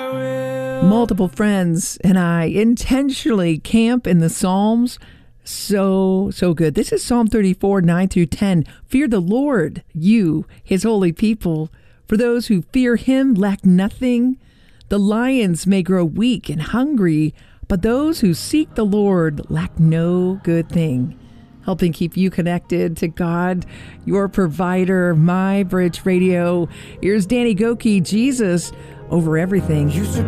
Multiple friends and I intentionally camp in the Psalms. So good. This is Psalm 34, 9 through 10. Fear the Lord, you, his holy people. For those who fear him lack nothing. The lions may grow weak and hungry, but those who seek the Lord lack no good thing. Helping keep you connected to God, your provider, My Bridge Radio. Here's Danny Gokey, Jesus over everything.